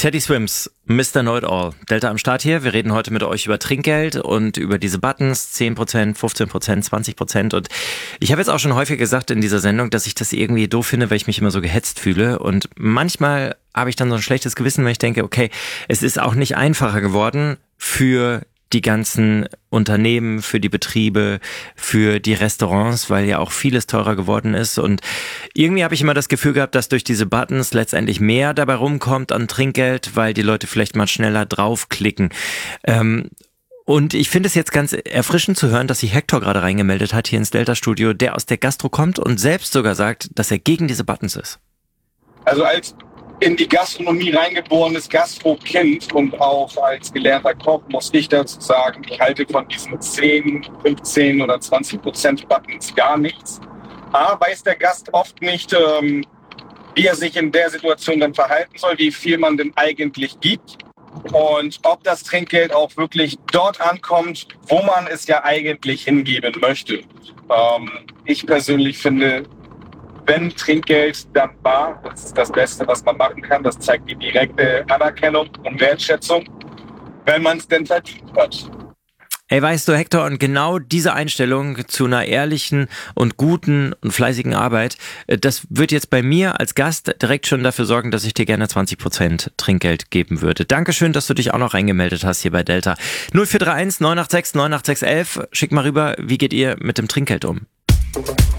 Teddy Swims, Mr. Know-it-all. Delta am Start hier. Wir reden heute mit euch über Trinkgeld und über diese Buttons, 10%, 15%, 20%. Und ich habe jetzt auch schon häufig gesagt in dieser Sendung, dass ich das irgendwie doof finde, weil ich mich immer so gehetzt fühle. Und manchmal habe ich dann so ein schlechtes Gewissen, weil ich denke, okay, es ist auch nicht einfacher geworden für die ganzen Unternehmen, für die Betriebe, für die Restaurants, weil ja auch vieles teurer geworden ist. Und irgendwie habe ich immer das Gefühl gehabt, dass durch diese Buttons letztendlich mehr dabei rumkommt an Trinkgeld, weil die Leute vielleicht mal schneller draufklicken. Und ich finde es jetzt ganz erfrischend zu hören, dass sich Hector gerade reingemeldet hat hier ins Delta-Studio, der aus der Gastro kommt und selbst sogar sagt, dass er gegen diese Buttons ist. Also als in die Gastronomie reingeborenes Gastro-Kind und auch als gelernter Koch muss ich dazu sagen, ich halte von diesen 10, 15 oder 20% Buttons gar nichts. A, weiß der Gast oft nicht, wie er sich in der Situation dann verhalten soll, wie viel man denn eigentlich gibt und ob das Trinkgeld auch wirklich dort ankommt, wo man es ja eigentlich hingeben möchte. Ich persönlich finde, wenn Trinkgeld, dann bar. Das ist das Beste, was man machen kann. Das zeigt die direkte Anerkennung und Wertschätzung, wenn man es denn verdient hat. Ey, weißt du, Hector, und genau diese Einstellung zu einer ehrlichen und guten und fleißigen Arbeit, das wird jetzt bei mir als Gast direkt schon dafür sorgen, dass ich dir gerne 20% Trinkgeld geben würde. Dankeschön, dass du dich auch noch reingemeldet hast hier bei Delta. 0431 986 98611. Schick mal rüber, wie geht ihr mit dem Trinkgeld um?